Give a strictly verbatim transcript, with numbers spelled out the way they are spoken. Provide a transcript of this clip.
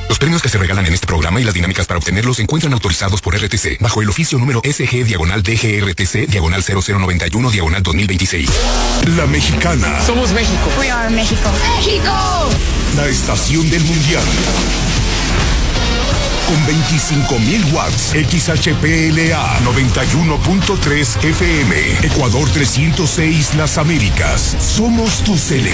Los premios que se regalan en este programa y las dinámicas para obtenerlos se encuentran autorizados por R T C bajo el oficio número S G diagonal D G R T C diagonal cero cero noventa y uno diagonal dos mil veintiséis. La Mexicana. Somos México. We are México. ¡México! La estación del mundial. Con veinticinco mil watts, X H P L A noventa y uno punto tres F M, Ecuador trescientos seis Las Américas. Somos tu selección.